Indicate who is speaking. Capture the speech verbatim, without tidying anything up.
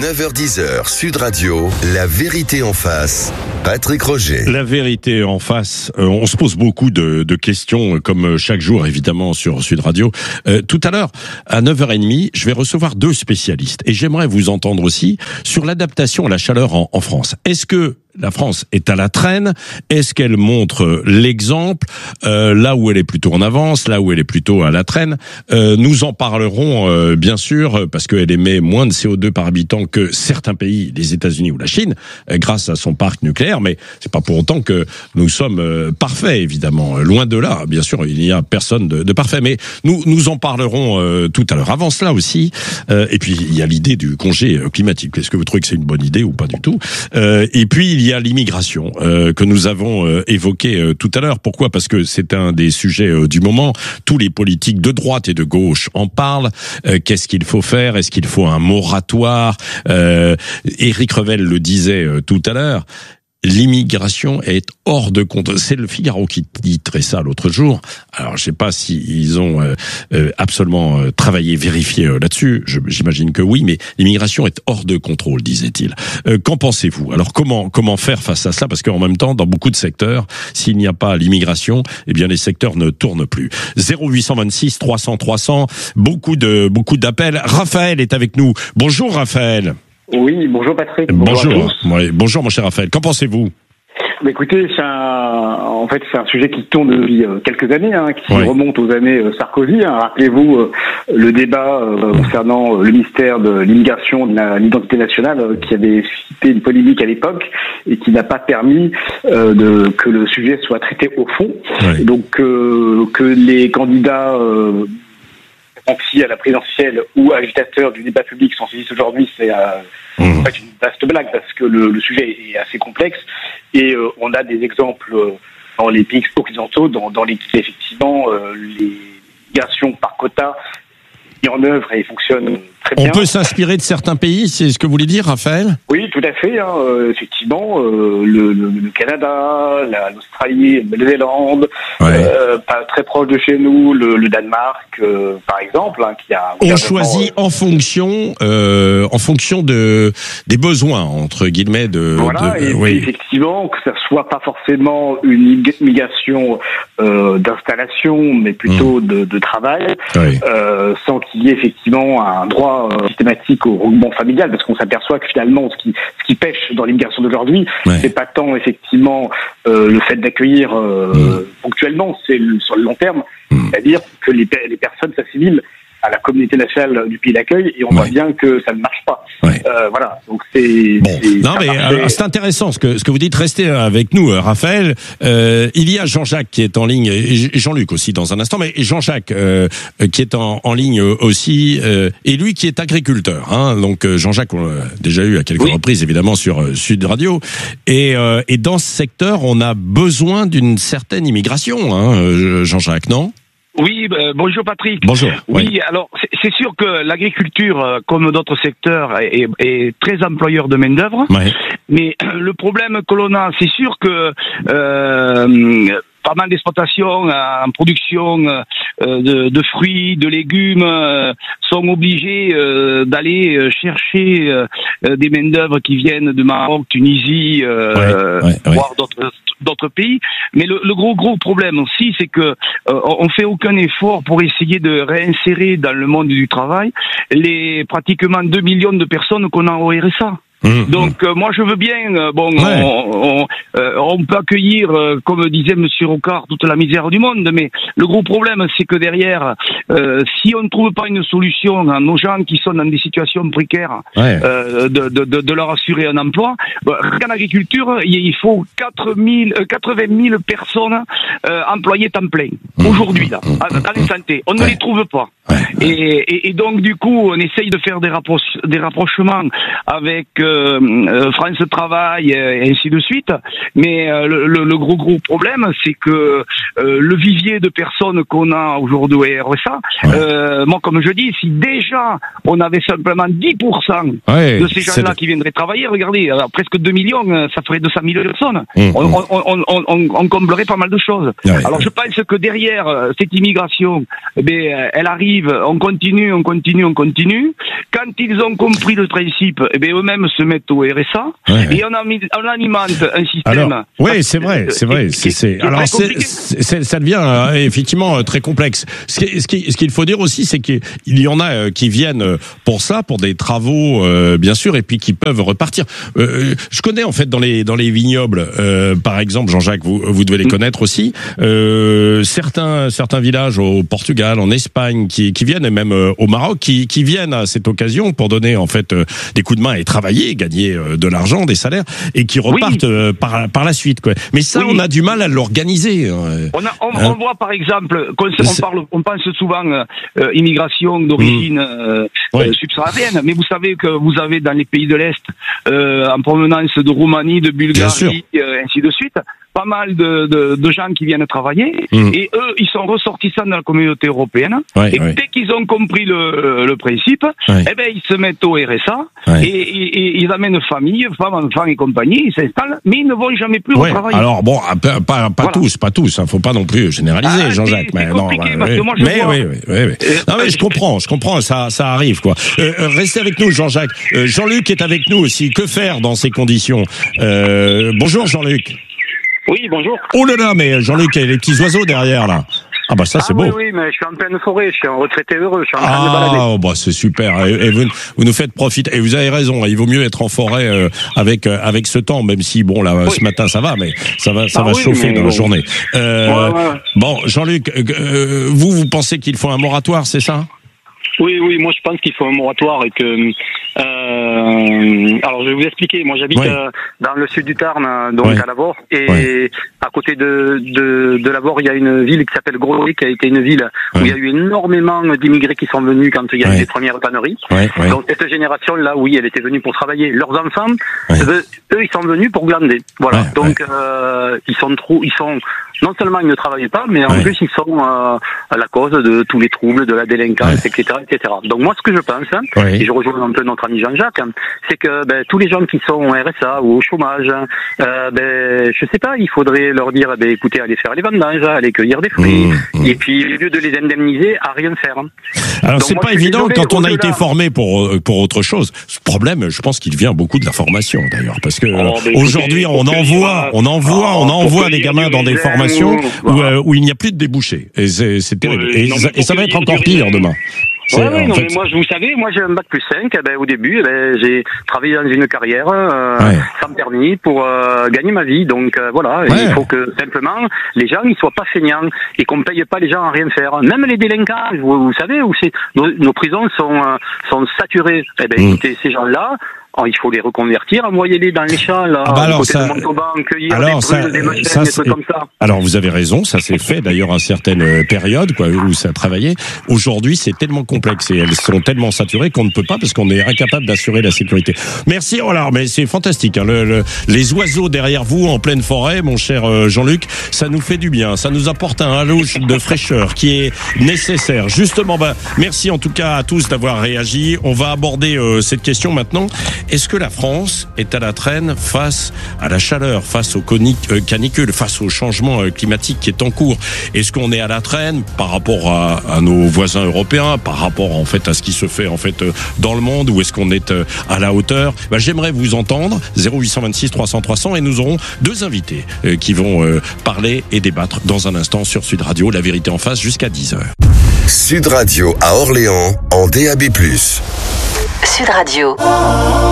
Speaker 1: neuf heures dix, Sud Radio, la vérité en face. Patrick Roger.
Speaker 2: La vérité en face. Euh, on se pose beaucoup de, de questions, comme chaque jour, évidemment, sur Sud Radio. Euh, tout à l'heure, à neuf heures trente, je vais recevoir deux spécialistes. Et j'aimerais vous entendre aussi sur l'adaptation à la chaleur en, en France. Est-ce que la France est à la traîne? Est-ce qu'elle montre l'exemple euh, là où elle est plutôt en avance, là où elle est plutôt à la traîne? euh, Nous en parlerons euh, bien sûr, parce qu'elle émet moins de C O deux par habitant que certains pays, les États-Unis ou la Chine, euh, grâce à son parc nucléaire. Mais c'est pas pour autant que nous sommes euh, parfaits, évidemment. Loin de là, bien sûr, il n'y a personne de, de parfait. Mais nous nous en parlerons euh, tout à l'heure. Avant cela aussi, euh, et puis il y a l'idée du congé climatique. Est-ce que vous trouvez que c'est une bonne idée ou pas du tout? euh, Et puis il il y a l'immigration euh, que nous avons euh, évoqué euh, tout à l'heure. Pourquoi? Parce que c'est un des sujets euh, du moment. Tous les politiques de droite et de gauche en parlent. Euh, qu'est-ce qu'il faut faire? Est-ce qu'il faut un moratoire? euh, Éric Revel le disait euh, tout à l'heure. L'immigration est hors de compte. C'est le Figaro qui titrait ça l'autre jour. Alors, je sais pas si ils ont euh, euh, absolument euh, travaillé, vérifié euh, là-dessus. Je, j'imagine que oui, mais l'immigration est hors de contrôle, disait-il. Euh, qu'en pensez-vous? Alors, comment comment faire face à cela? Parce qu'en même temps, dans beaucoup de secteurs, s'il n'y a pas l'immigration, eh bien, les secteurs ne tournent plus. zéro huit cent vingt-six trois cents trois cents. Beaucoup de beaucoup d'appels. Raphaël est avec nous. Bonjour, Raphaël.
Speaker 3: Oui, bonjour Patrick.
Speaker 2: Bonjour.
Speaker 3: Bonjour, à tous.
Speaker 2: Ouais, bonjour mon cher Raphaël. Qu'en pensez-vous?
Speaker 3: Bah, écoutez, c'est un, en fait, c'est un sujet qui tourne depuis euh, quelques années, hein, qui
Speaker 2: ouais.
Speaker 3: remonte aux années euh, Sarkozy. Hein. Rappelez-vous euh, le débat euh, concernant euh, le mystère de l'immigration, de la, l'identité nationale, euh, qui avait suscité une polémique à l'époque et qui n'a pas permis euh, de, que le sujet soit traité au fond.
Speaker 2: Ouais.
Speaker 3: Et donc euh, que les candidats euh, confiés à la présidentielle ou agitateurs du débat public s'en saisissent aujourd'hui, c'est euh, mmh. en fait une vaste blague parce que le, le sujet est assez complexe et euh, on a des exemples euh, dans les pays occidentaux dans, dans lesquels effectivement euh, les migrations par quota mis en œuvre et fonctionnent très bien.
Speaker 2: On peut s'inspirer de certains pays, c'est ce que vous voulez dire, Raphaël?
Speaker 3: Oui, tout à fait. Hein, euh, effectivement, euh, le, le, le Canada, la, l'Australie, la Nouvelle-Zélande, ouais. euh, pas très proche de chez nous, le, le Danemark, euh, par exemple, hein, qui a.
Speaker 2: On choisit euh, en fonction, euh, en fonction de des besoins entre guillemets de.
Speaker 3: Voilà,
Speaker 2: de,
Speaker 3: et
Speaker 2: oui.
Speaker 3: effectivement que ça soit pas forcément une migration euh, d'installation, mais plutôt mmh. de, de travail, oui. euh, sans qu'il y ait effectivement un droit systématique au regroupement familial, parce qu'on s'aperçoit que finalement ce qui ce qui pêche dans l'immigration d'aujourd'hui, ouais. c'est pas tant effectivement euh, le fait d'accueillir euh, mmh. ponctuellement, c'est le, sur le long terme, mmh. c'est-à-dire que les, les personnes s'assimilent à la communauté nationale du pays d'accueil et on ouais. voit bien que ça ne marche pas. Ouais. Euh, voilà, donc c'est.
Speaker 2: Bon.
Speaker 3: c'est
Speaker 2: non mais euh, c'est intéressant ce que ce que vous dites. Restez avec nous, Raphaël. Euh, il y a Jean-Jacques qui est en ligne et Jean-Luc aussi dans un instant, mais Jean-Jacques euh, qui est en, en ligne aussi euh, et lui qui est agriculteur. Hein, donc Jean-Jacques on l'a déjà eu à quelques oui. reprises évidemment sur euh, Sud Radio et euh, et dans ce secteur on a besoin d'une certaine immigration. Hein, Jean-Jacques, non?
Speaker 4: Oui, euh, bonjour Patrick.
Speaker 2: Bonjour.
Speaker 4: Oui, oui. alors c'est, c'est sûr que l'agriculture, euh, comme d'autres secteurs, est, est très employeur de main d'œuvre. Ouais. Mais euh, le problème que l'on a, c'est sûr que euh, pas mal d'exploitations en production euh, de, de fruits, de légumes euh, sont obligés euh, d'aller chercher euh, des main d'œuvre qui viennent de Maroc, Tunisie, euh, ouais, ouais, voire ouais. d'autres d'autres pays. Mais le, le gros gros problème aussi, c'est que euh, on fait aucun effort pour essayer de réinsérer dans le monde du travail les pratiquement deux millions de personnes qu'on a au R S A. Mmh, Donc mmh. Euh, moi je veux bien, euh, bon, ouais. on, on, euh, on peut accueillir, euh, comme disait Monsieur Rocard, toute la misère du monde, mais le gros problème c'est que derrière, euh, si on ne trouve pas une solution à nos gens qui sont dans des situations précaires, ouais. euh, de, de, de, de leur assurer un emploi, bah, en agriculture il faut quatre mille, quatre-vingt mille personnes euh, employées temps plein mmh. aujourd'hui là, dans les santé, on ouais. ne les trouve pas. Ouais. Et, et, et donc du coup on essaye de faire des, rapproch- des rapprochements avec euh, France Travail et ainsi de suite, mais euh, le, le gros gros problème c'est que euh, le vivier de personnes qu'on a aujourd'hui au R S A, ouais. euh, moi comme je dis, si déjà on avait simplement dix pour cent ouais, de ces gens-là de... qui viendraient travailler, regardez, alors, presque deux millions, ça ferait deux cent mille personnes, mmh, on, mmh. On, on, on, on, on comblerait pas mal de choses. Ouais, alors ouais. je pense que derrière cette immigration, eh bien, elle arrive arrive, on continue, on continue, on continue. Quand ils ont compris le principe, eh bien, eux-mêmes se mettent au R S A ouais. et on, a mis, on alimente un système.
Speaker 2: Alors, oui, c'est vrai, c'est vrai. C'est, c'est, alors, c'est, c'est, ça devient euh, effectivement euh, très complexe. Ce, qui, ce, qui, ce qu'il faut dire aussi, c'est qu'il y en a euh, qui viennent pour ça, pour des travaux, euh, bien sûr, et puis qui peuvent repartir. Euh, je connais en fait dans les dans les vignobles, euh, par exemple, Jean-Jacques, vous vous devez les connaître aussi. Euh, certains certains villages au Portugal, en Espagne, qui qui viennent et même euh, au Maroc, qui qui viennent à cette occasion pour donner en fait euh, des coups de main et travailler, gagner euh, de l'argent, des salaires, et qui repartent oui. euh, par par la suite, quoi. Mais ça, oui. on a du mal à l'organiser. Hein.
Speaker 4: On, a, on, hein? on voit par exemple, on, on parle, on pense souvent euh, immigration d'origine euh, oui. euh, subsaharienne, mais vous savez que vous avez dans les pays de l'Est, euh, en provenance de Roumanie, de Bulgarie, euh, ainsi de suite, pas mal de, de, de gens qui viennent travailler, mmh. et eux, ils sont ressortissants dans la communauté européenne, ouais, et ouais. dès qu'ils ont compris le, le principe, ouais. eh ben, ils se mettent au R S A, ouais. et, et, et ils amènent famille, femmes, enfants et compagnie, ils s'installent, mais ils ne vont jamais plus
Speaker 2: ouais.
Speaker 4: retravailler.
Speaker 2: Alors bon, pas, pas, pas voilà. tous, pas tous, hein, faut pas non plus généraliser, ah, Jean-Jacques.
Speaker 4: C'est,
Speaker 2: mais
Speaker 4: c'est compliqué,
Speaker 2: non,
Speaker 4: parce
Speaker 2: ouais,
Speaker 4: que moi je
Speaker 2: mais,
Speaker 4: vois...
Speaker 2: oui, oui, oui, oui. Euh, non mais je comprends, je comprends, ça, ça arrive, quoi. Euh, restez avec nous, Jean-Jacques. Euh, Jean-Luc est avec nous aussi. Que faire dans ces conditions? euh, Bonjour, Jean-Luc.
Speaker 5: Oui, bonjour.
Speaker 2: Oh là là, mais Jean-Luc, il y a les petits oiseaux derrière, là. Ah bah ça,
Speaker 5: ah,
Speaker 2: c'est
Speaker 5: oui,
Speaker 2: beau.
Speaker 5: Oui, mais je suis en pleine forêt, je suis en retraité heureux, je suis en train
Speaker 2: ah,
Speaker 5: de me balader.
Speaker 2: Ah, bah c'est super. Et, et vous, vous nous faites profiter. Et vous avez raison, il vaut mieux être en forêt euh, avec euh, avec ce temps, même si, bon, là, oui. ce matin, ça va, mais ça va ça ah, va oui, chauffer dans bon. la journée. Euh, ouais, ouais. Bon, Jean-Luc, euh, vous, vous pensez qu'il faut un moratoire, c'est ça ?
Speaker 5: Oui, oui, moi je pense qu'il faut un moratoire et que... Euh, alors je vais vous expliquer, moi j'habite oui. euh, dans le sud du Tarn, donc oui. à Lavore, et oui. à côté de, de, de Lavore, il y a une ville qui s'appelle Grosy, qui a été une ville oui. où il y a eu énormément d'immigrés qui sont venus quand il y a eu oui. les premières tanneries. Oui. Oui. Donc cette génération-là, oui, elle était venue pour travailler. Leurs enfants, oui. eux, eux, ils sont venus pour glander. Voilà, oui. donc oui. Euh, ils sont trop, ils sont... Non seulement ils ne travaillent pas, mais en oui. plus ils sont euh, à la cause de tous les troubles, de la délinquance, oui. et cetera, et cetera. Donc moi, ce que je pense, hein, oui. et je rejoins un peu notre ami Jean-Jacques, hein, c'est que ben, tous les gens qui sont au R S A ou au chômage, euh, ben, je sais pas, il faudrait leur dire, ben, écoutez, allez faire les vendanges, allez cueillir des fruits, mmh, mmh. et puis au lieu de les indemniser, à rien faire.
Speaker 2: Alors donc, c'est moi, pas évident désolé, quand on a été formé pour pour autre chose. Ce problème, je pense qu'il vient beaucoup de la formation d'ailleurs, parce que oh, ben, aujourd'hui écoutez, on, envoie, on envoie, oh, on envoie des gamins dans des formations. Où, euh, où il n'y a plus de débouchés. Et c'est, c'est terrible. Oui, et, non, ça, et ça va être encore pire demain.
Speaker 5: Oui, oui, non, fait... mais moi, vous savez, moi j'ai un bac plus cinq, eh ben, au début, eh ben, j'ai travaillé dans une carrière euh, ouais. sans permis pour euh, gagner ma vie. Donc euh, voilà, ouais. il faut que simplement les gens ils soient pas feignants et qu'on paye pas les gens à rien faire. Même les délinquants, vous, vous savez, où c'est nos, nos prisons sont euh, sont saturées. Eh ben, mmh. écoutez, ces gens-là, oh, il faut les reconvertir, envoyez-les dans les champs, là,
Speaker 2: ah bah alors
Speaker 5: côté
Speaker 2: ça,
Speaker 5: de Montauban, cueillir
Speaker 2: alors
Speaker 5: des
Speaker 2: ça,
Speaker 5: brûles, des machines,
Speaker 2: ça,
Speaker 5: des trucs comme ça.
Speaker 2: Alors vous avez raison, ça s'est fait d'ailleurs à certaines périodes, quoi, où ça travaillait. Aujourd'hui, c'est tellement complexe et elles sont tellement saturées qu'on ne peut pas parce qu'on est incapable d'assurer la sécurité. Merci, oh là, mais c'est fantastique, hein, le, le, les oiseaux derrière vous en pleine forêt, mon cher euh, Jean-Luc, ça nous fait du bien, ça nous apporte un halo de fraîcheur qui est nécessaire. Justement, bah, merci en tout cas à tous d'avoir réagi. On va aborder euh, cette question maintenant. Est-ce que la France est à la traîne face à la chaleur, face aux canicules, face au changement climatique qui est en cours? Est-ce qu'on est à la traîne par rapport à, à nos voisins européens, par rapport en fait à ce qui se fait en fait dans le monde, ou est-ce qu'on est à la hauteur? Ben, j'aimerais vous entendre. Zéro huit cent vingt-six trois cents trois cents, et nous aurons deux invités euh, qui vont euh, parler et débattre dans un instant sur Sud Radio. La vérité en face jusqu'à dix heures.
Speaker 1: Sud Radio à Orléans en D A B plus.
Speaker 6: Sud Radio.